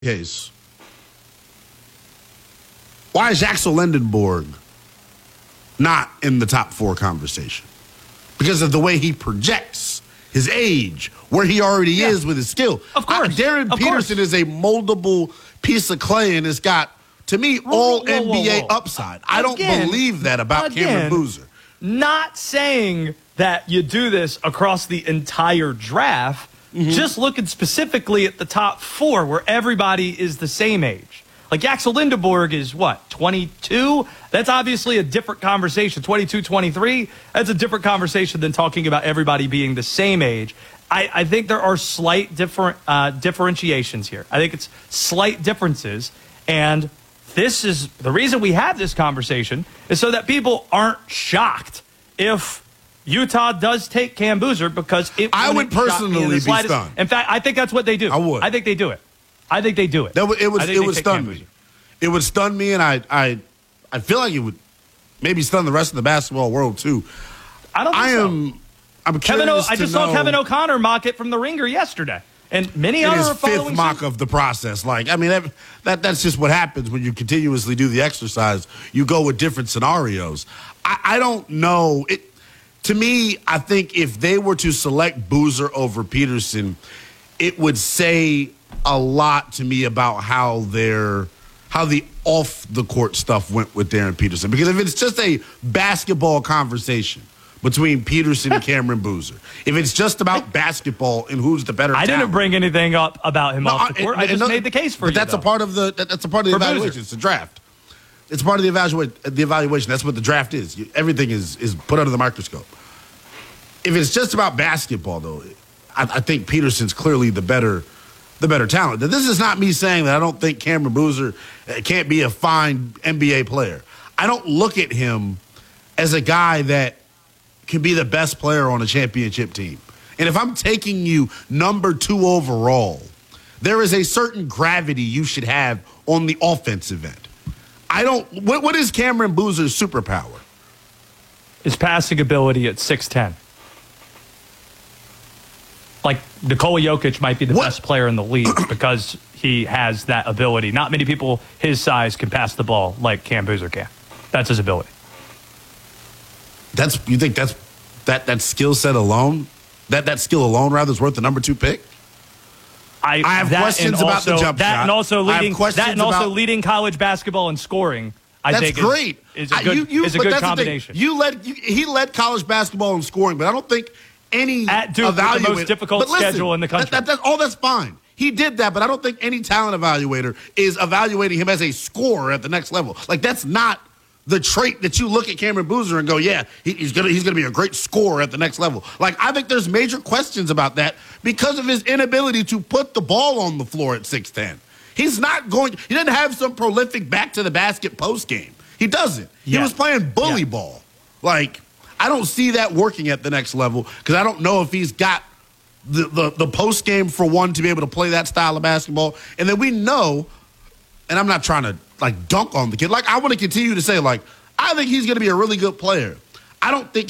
case, why is Axel Lindenborg not in the top four conversation? Because of the way he projects, his age, where he already is with his skill. Of course. Darren Peterson is a moldable piece of clay and has got, to me, all NBA upside. I don't believe that about Cameron Boozer. Not saying that you do this across the entire draft, just looking specifically at the top four where everybody is the same age. Like Axel Lindenborg is what, 22? That's obviously a different conversation. 22, 23, that's a different conversation than talking about everybody being the same age. I think there are slight differentiations here. I think it's slight differences. And this is the reason we have this conversation is so that people aren't shocked if Utah does take Cam Boozer, because I would personally be stunned. In fact, I think that's what they do. I would. I think they do it. I think they do it. It would stun me. It would stun me, and I feel like it would maybe stun the rest of the basketball world too. I don't think so. I'm curious I just saw Kevin O'Connor mock it from the Ringer yesterday, and many others are following fifth mock of the process. Like, I mean, that's just what happens when you continuously do the exercise. You go with different scenarios. I don't know. To me, I think if they were to select Boozer over Peterson, it would say a lot to me about how the off the court stuff went with Darren Peterson. Because if it's just a basketball conversation between Peterson and Cameron Boozer, if it's just about basketball and who's the better talent. I didn't bring anything up about him off the court. I just made the case for you. But that's a part of the evaluation. Boozer. It's the draft. It's part of the evaluation. That's what the draft is. Everything is put under the microscope. If it's just about basketball, though, I think Peterson's clearly the better talent. Now, this is not me saying that I don't think Cameron Boozer can't be a fine NBA player. I don't look at him as a guy that can be the best player on a championship team. And if I'm taking you number 2 overall, there is a certain gravity you should have on the offensive end. What is Cameron Boozer's superpower? His passing ability at 6'10". Like, Nikola Jokic might be the best player in the league because he has that ability. Not many people his size can pass the ball like Cam Boozer can. That's his ability. You think that skill set alone, that skill alone rather is worth the number 2 pick? I have questions about the jump shot. And also leading college basketball in scoring. I think great. Is a good combination. He led college basketball in scoring, but I don't think any at Duke, the most difficult schedule in the country. That's fine. He did that, but I don't think any talent evaluator is evaluating him as a scorer at the next level. Like, that's not the trait that you look at Cameron Boozer and go, yeah, he's gonna be a great scorer at the next level. Like, I think there's major questions about that because of his inability to put the ball on the floor at 6'10". He doesn't have some prolific back to the basket post game. He doesn't. Yeah. He was playing bully ball. Like, I don't see that working at the next level because I don't know if he's got the post game for one to be able to play that style of basketball. And then we know, and I'm not trying to dunk on the kid. Like, I want to continue to say, I think he's going to be a really good player. I don't think